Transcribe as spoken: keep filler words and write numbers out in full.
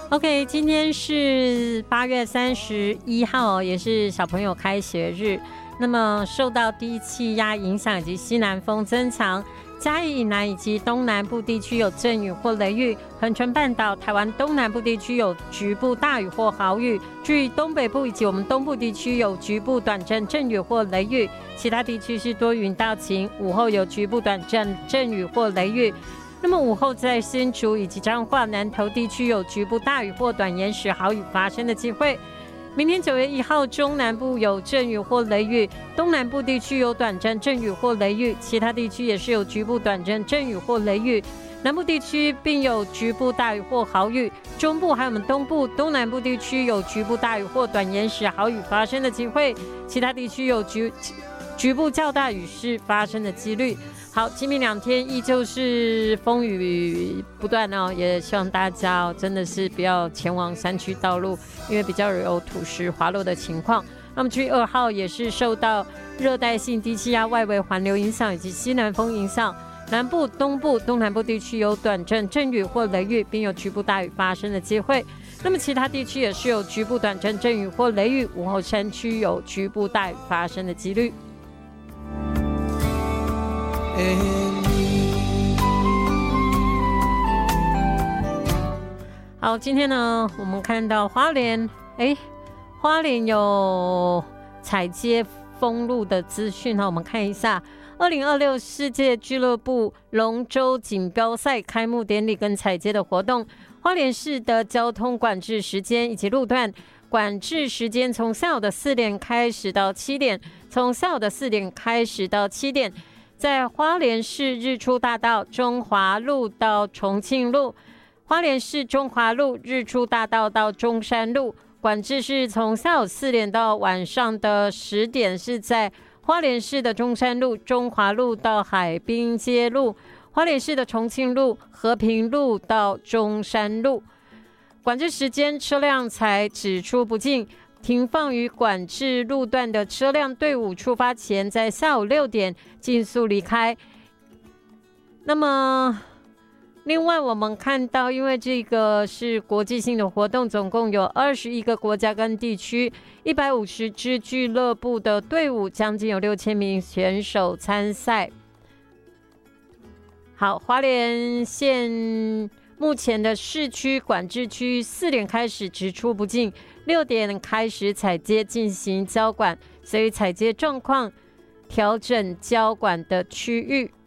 OK， 今天是八月三十一号，也是小朋友开学日。那么受到低气压影响以及西南风增强，嘉义以南以及东南部地区有阵雨或雷雨，恒春半岛、台湾东南部地区有局部大雨或豪雨。至于东北部以及我们东部地区有局部短暂阵雨或雷雨，其他地区是多云到晴，午后有局部短暂阵雨或雷雨。那么午后在新竹以及彰化南投地区有局部大雨或短延时豪雨发生的机会。明天九月一号，中南部有阵雨或雷雨，东南部地区有短暂阵雨或雷雨，其他地区也是有局部短暂阵雨或雷雨。南部地区并有局部大雨或豪雨，中部还有我们东部、东南部地区有局部大雨或短延时豪雨发生的机会，其他地区有局局部较大雨势发生的几率。好，今明两天依旧是风雨不断哦，也希望大家、哦、真的是不要前往山区道路，因为比较有土石滑落的情况。那么至于二号也是受到热带性低气压外围环流影响以及西南风影响，南部、东部、东南部地区有短暂阵雨或雷雨，并有局部大雨发生的机会。那么其他地区也是有局部短暂阵雨或雷雨，午后山区有局部大雨发生的几率。好，今天呢，我们看到花莲，哎，花莲有踩街封路的资讯哈，我们看一下，二零二六世界俱乐部龙舟锦标赛开幕典礼跟踩街的活动，花莲市的交通管制时间以及路段。管制时间从下午的四点开始到七点，从下午的四点开始到七点。在花莲市日出大道中华路到重庆路，花莲市中华路日出大道到中山路，管制是从下午四点到晚上的十点，是在花莲市的中山路、中华路到海滨街路，花莲市的重庆路、和平路到中山路。管制时间车辆才只出不进。停放于管制路段的车辆队伍出发前，在下午六点尽速离开。那么，另外我们看到，因为这个是国际性的活动，总共有二十一个国家跟地区，一百五十支俱乐部的队伍，将近有六千名选手参赛。好，花莲县目前的市区管制区四点开始只出不进，六点开始踩街进行交管，所以踩街状况调整交管的区域。